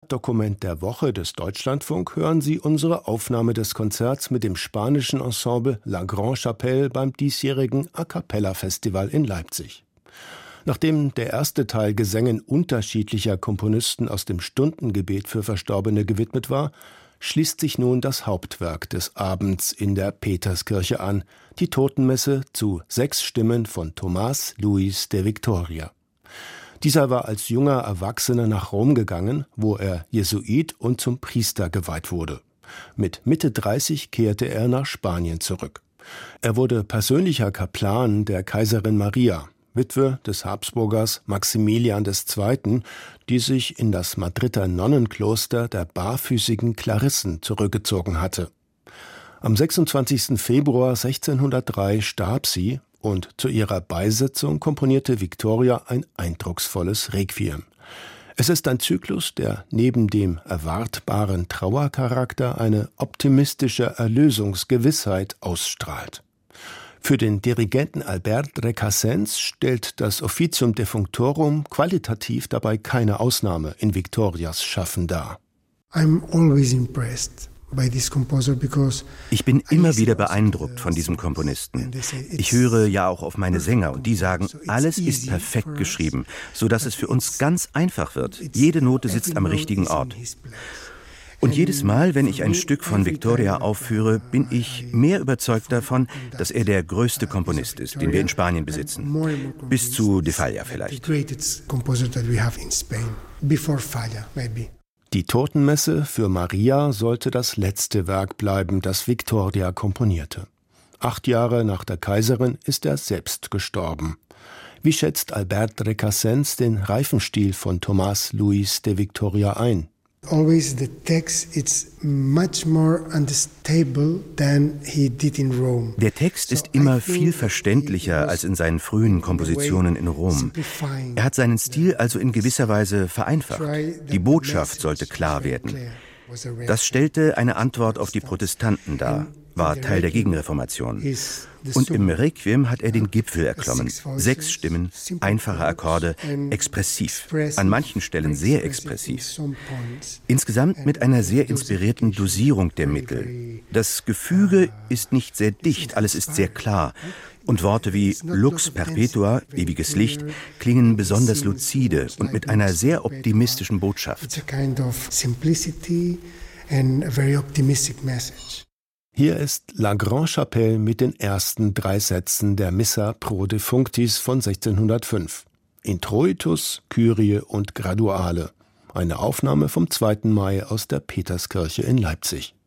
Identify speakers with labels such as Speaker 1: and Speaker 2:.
Speaker 1: Konzertdokument der Woche des Deutschlandfunk hören Sie unsere Aufnahme des Konzerts mit dem spanischen Ensemble La Grand-Chapelle beim diesjährigen A-cappella-Festival in Leipzig. Nachdem der erste Teil Gesängen unterschiedlicher Komponisten aus dem Stundengebet für Verstorbene gewidmet war, schließt sich nun das Hauptwerk des Abends in der Peterskirche an, die Totenmesse zu 6 Stimmen von Tomás Luis de Victoria. Dieser war als junger Erwachsener nach Rom gegangen, wo er Jesuit und zum Priester geweiht wurde. Mit Mitte 30 kehrte er nach Spanien zurück. Er wurde persönlicher Kaplan der Kaiserin Maria, Witwe des Habsburgers Maximilian II., die sich in das Madrider Nonnenkloster der barfüßigen Klarissen zurückgezogen hatte. Am 26. Februar 1603 starb sie, und zu ihrer Beisetzung komponierte Victoria ein eindrucksvolles Requiem. Es ist ein Zyklus, der neben dem erwartbaren Trauercharakter eine optimistische Erlösungsgewissheit ausstrahlt. Für den Dirigenten Albert Recasens stellt das Officium Defunctorum qualitativ dabei keine Ausnahme in Victorias Schaffen dar.
Speaker 2: I'm always impressed.
Speaker 3: Ich bin immer wieder beeindruckt von diesem Komponisten. Ich höre ja auch auf meine Sänger und die sagen, alles ist perfekt geschrieben, sodass es für uns ganz einfach wird. Jede Note sitzt am richtigen Ort. Und jedes Mal, wenn ich ein Stück von Victoria aufführe, bin ich mehr überzeugt davon, dass er der größte Komponist ist, den wir in Spanien besitzen. Bis zu De Falla vielleicht.
Speaker 1: Die Totenmesse für Maria sollte das letzte Werk bleiben, das Victoria komponierte. 8 Jahre nach der Kaiserin ist er selbst gestorben. Wie schätzt Albert Recasens den Reifenstil von Tomás Luis de Victoria ein?
Speaker 2: Always the text is much more unstable than he did in Rome.
Speaker 3: Der Text ist immer viel verständlicher als in seinen frühen Kompositionen in Rom. Er hat seinen Stil also in gewisser Weise vereinfacht. Die Botschaft sollte klar werden. Das stellte eine Antwort auf die Protestanten dar, war Teil der Gegenreformation. Und im Requiem hat er den Gipfel erklommen. 6 Stimmen, einfache Akkorde, expressiv, an manchen Stellen sehr expressiv. Insgesamt mit einer sehr inspirierten Dosierung der Mittel. Das Gefüge ist nicht sehr dicht, alles ist sehr klar. Und Worte wie Lux perpetua, ewiges Licht, klingen besonders luzide und mit einer sehr optimistischen Botschaft.
Speaker 1: Hier ist La Grand-Chapelle mit den ersten 3 Sätzen der Missa pro Defunctis von 1605. Introitus, Kyrie und Graduale. Eine Aufnahme vom 2. Mai aus der Peterskirche in Leipzig.